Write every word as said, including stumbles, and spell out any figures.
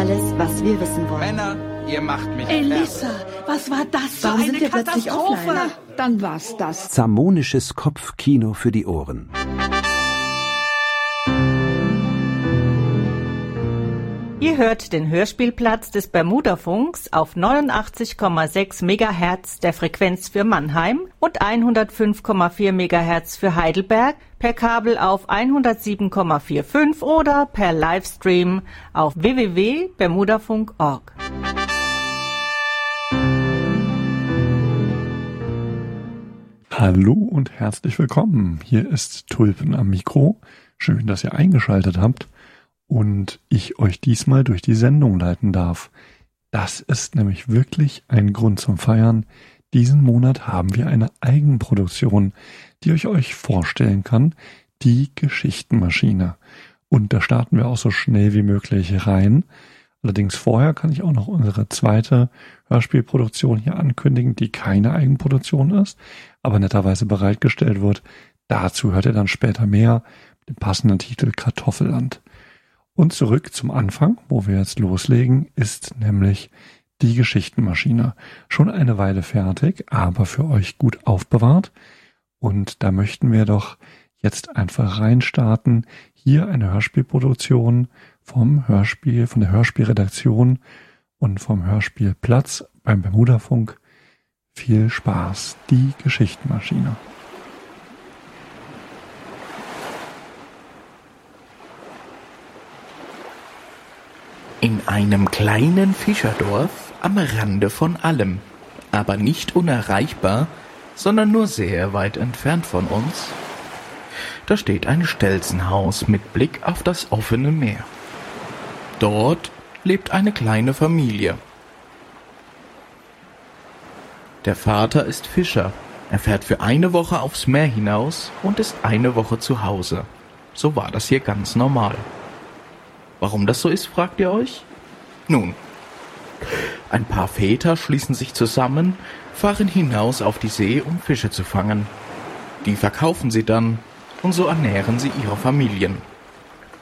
Alles, was wir wissen wollen. Männer, ihr macht mich Elissa, was war das für Warum eine sind wir plötzlich Katastrophe? offline? Na, dann war's das. Zamonisches Kopfkino für die Ohren. Ihr hört den Hörspielplatz des Bermudafunks auf neunundachtzig Komma sechs Megahertz der Frequenz für Mannheim und hundertfünf Komma vier Megahertz für Heidelberg, per Kabel auf hundertsieben Komma fünfundvierzig oder per Livestream auf w w w punkt bermudafunk punkt org. Hallo und herzlich willkommen. Hier ist Tulpen am Mikro. Schön, dass ihr eingeschaltet habt und ich euch diesmal durch die Sendung leiten darf. Das ist nämlich wirklich ein Grund zum Feiern. Diesen Monat haben wir eine Eigenproduktion, die ich euch vorstellen kann, die Geschichtenmaschine. Und da starten wir auch so schnell wie möglich rein. Allerdings vorher kann ich auch noch unsere zweite Hörspielproduktion hier ankündigen, die keine Eigenproduktion ist, aber netterweise bereitgestellt wird. Dazu hört ihr dann später mehr mit dem passenden Titel Kartoffelland. Und zurück zum Anfang, wo wir jetzt loslegen, ist nämlich die Geschichtenmaschine. Schon eine Weile fertig, aber für euch gut aufbewahrt. Und da möchten wir doch jetzt einfach reinstarten. Hier eine Hörspielproduktion vom Hörspiel, von der Hörspielredaktion und vom Hörspielplatz beim Bermudafunk. Viel Spaß, die Geschichtenmaschine. In einem kleinen Fischerdorf am Rande von allem, aber nicht unerreichbar, sondern nur sehr weit entfernt von uns, da steht ein Stelzenhaus mit Blick auf das offene Meer. Dort lebt eine kleine Familie. Der Vater ist Fischer. Er fährt für eine Woche aufs Meer hinaus und ist eine Woche zu Hause. So war das hier ganz normal. Warum das so ist, fragt ihr euch? Nun, ein paar Väter schließen sich zusammen, fahren hinaus auf die See, um Fische zu fangen. Die verkaufen sie dann und so ernähren sie ihre Familien.